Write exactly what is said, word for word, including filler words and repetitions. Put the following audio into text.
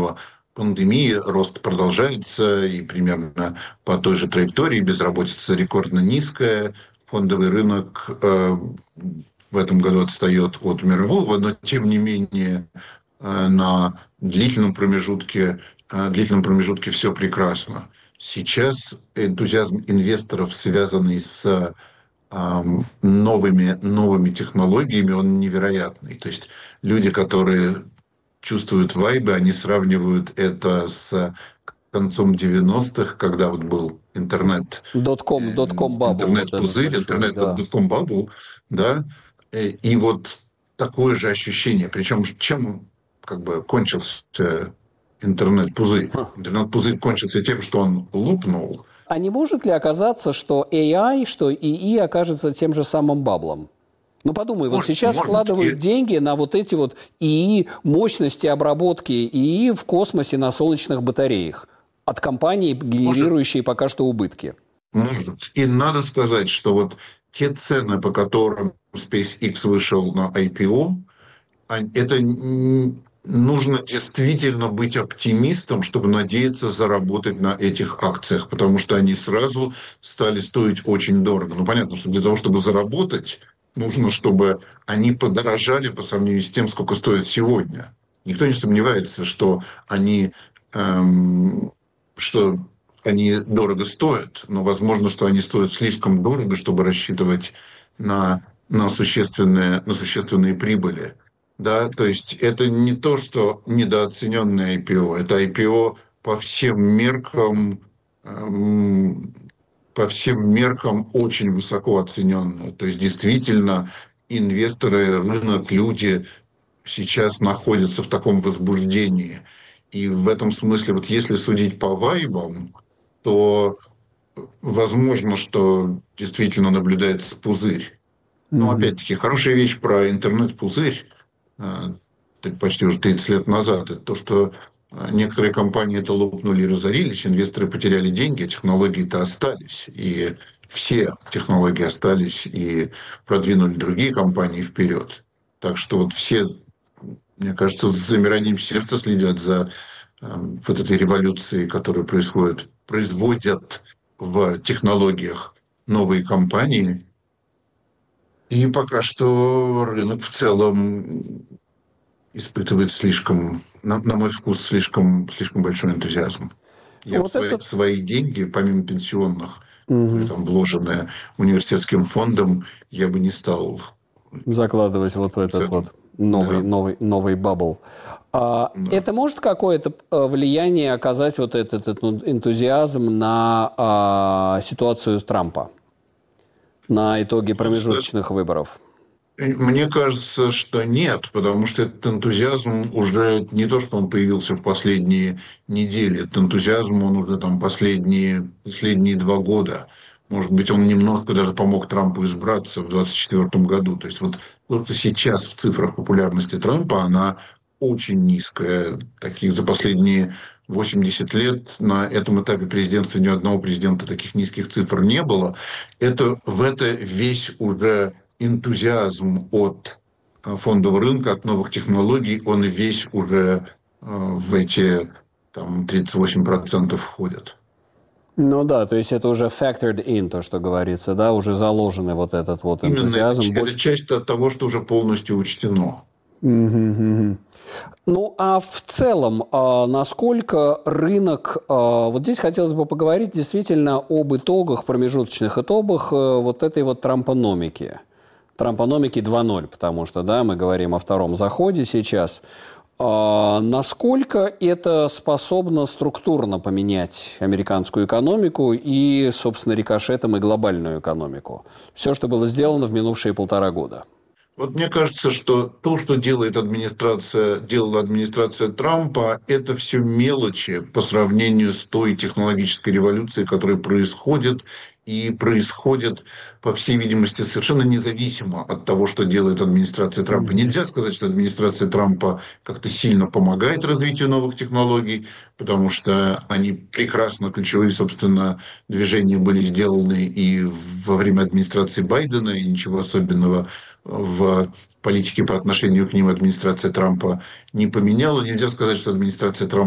но пандемия, рост продолжается и примерно по той же траектории, безработица рекордно низкая, фондовый рынок э, в этом году отстает от мирового, но тем не менее э, на длительном промежутке, э, длительном промежутке все прекрасно. Сейчас энтузиазм инвесторов, связанный с новыми, новыми технологиями, он невероятный. То есть люди, которые чувствуют вайбы, они сравнивают это с концом девяностых, когда вот был интернет, Дотком, дотком бабл, вот этот интернет-пузырь, большой, да. интернет-дотком бабл, да, и вот такое же ощущение. Причем чем как бы кончился интернет-пузырь? Интернет-пузырь кончился тем, что он лопнул. А не может ли оказаться, что эй ай, что ИИ окажется тем же самым баблом? Ну, подумай, может, вот сейчас может, вкладывают и... деньги на вот эти вот ИИ, мощности обработки ИИ в космосе на солнечных батареях от компаний, генерирующей может. пока что убытки. Может. И надо сказать, что вот те цены, по которым SpaceX вышел на ай пи о, это нужно действительно быть оптимистом, чтобы надеяться заработать на этих акциях, потому что они сразу стали стоить очень дорого. Ну, понятно, что для того, чтобы заработать, нужно, чтобы они подорожали по сравнению с тем, сколько стоят сегодня. Никто не сомневается, что они, эм, что они дорого стоят, но возможно, что они стоят слишком дорого, чтобы рассчитывать на, на, существенные, на существенные прибыли. Да, то есть это не то, что недооцененное ай пи о, это ай пи о по всем меркам, эм, по всем меркам очень высоко оцененное. То есть действительно инвесторы, рынок, люди сейчас находятся в таком возбуждении. И в этом смысле, вот если судить по вайбам, то возможно, что действительно наблюдается пузырь. Но опять-таки хорошая вещь про интернет-пузырь, почти уже тридцать лет назад, это то, что некоторые компании это лопнули и разорились, инвесторы потеряли деньги, а технологии-то остались. И все технологии остались и продвинули другие компании вперед. Так что вот все, мне кажется, с замиранием сердца следят за э, вот этой революцией, которая происходит, производят в технологиях новые компании. И пока что рынок в целом испытывает слишком, на, на мой вкус, слишком, слишком большой энтузиазм. Я вот свои, этот... свои деньги, помимо пенсионных, угу. там, вложенные университетским фондом, я бы не стал закладывать вот в этот вот новый, да. новый, новый бабл. А, да. Это может какое-то влияние оказать вот этот, этот энтузиазм на а, ситуацию Трампа? На итоги промежуточных выборов? Мне кажется, что нет, потому что этот энтузиазм уже не то, что он появился в последние недели, этот энтузиазм, он уже там последние, последние два года. Может быть, он немножко даже помог Трампу избраться в двадцать четвёртом году. То есть вот просто сейчас в цифрах популярности Трампа она очень низкая. Таких за последние восемьдесят лет на этом этапе президентства ни одного президента таких низких цифр не было. Это, в это весь уже энтузиазм от фондового рынка, от новых технологий, он весь уже в эти там, тридцать восемь процентов входит. Ну да, то есть это уже factored in, то, что говорится, да, уже заложенный вот этот вот энтузиазм. Именно, это, больше... это часть от того, что уже полностью учтено. Mm-hmm. Ну, а в целом, а насколько рынок... А, вот здесь хотелось бы поговорить действительно об итогах, промежуточных итогах вот этой вот трампономики. Трампономики два ноль, потому что, да, мы говорим о втором заходе сейчас. А насколько это способно структурно поменять американскую экономику и, собственно, рикошетом и глобальную экономику? Все, что было сделано в минувшие полтора года. Вот мне кажется, что то, что делает администрация, делала администрация Трампа, это все мелочи по сравнению с той технологической революцией, которая происходит, и происходит, по всей видимости, совершенно независимо от того, что делает администрация Трампа. Нельзя сказать, что администрация Трампа как-то сильно помогает развитию новых технологий, потому что они прекрасно, ключевые, собственно, движения были сделаны и во время администрации Байдена, и ничего особенного в политике по отношению к ним администрация Трампа не поменяла. Нельзя сказать, что администрация Трампа